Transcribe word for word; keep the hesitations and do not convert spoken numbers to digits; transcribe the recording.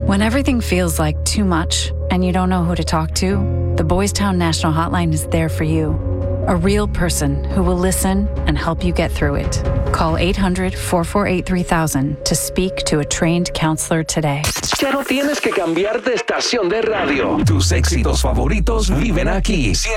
When everything feels like too much and you don't know who to talk to, the Boys Town National Hotline is there for you. A real person who will listen and help you get through it. Call eight hundred, four four eight, three thousand to speak to a trained counselor today. Ya no tienes que cambiar de estación de radio. Tus éxitos favoritos viven aquí.